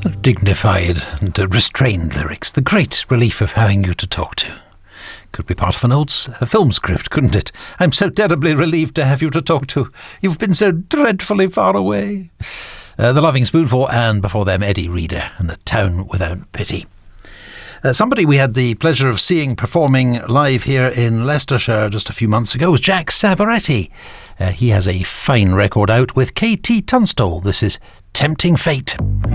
Dignified and restrained lyrics. The great relief of having you to talk to. Could be part of an old film script, couldn't it? I'm so terribly relieved to have you to talk to. You've been so dreadfully far away. The Loving Spoonful, and before them Eddie Reader and The Town Without Pity. Somebody we had the pleasure of seeing performing live here in Leicestershire just a few months ago was Jack Savoretti. He has a fine record out with KT Tunstall. This is Tempting Fate.